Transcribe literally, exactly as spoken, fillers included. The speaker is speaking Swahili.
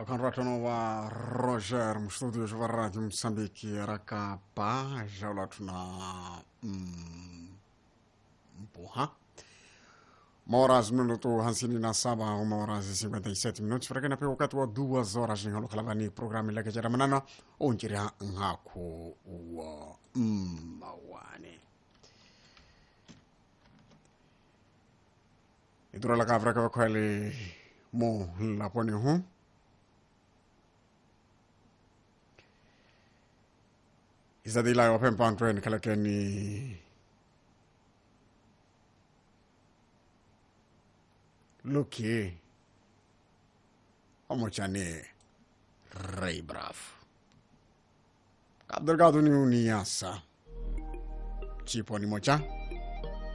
Akanratono wa Roger mstudio wa Radio Msambiki raka pa jaula tuna mm, mpuha Moras minuto hansini na saba uma horas cinquenta e sete minutos para na pego wakati wa duas horas ngalo kalavani programa la kejara manana onjira ngako wa mawane idura la kavra kwa kweli mo la poni hu Isadila wa pempantwen kalakeni Luki Omochane Rei Brav Kadergado ni uniasa Chipo ni mocha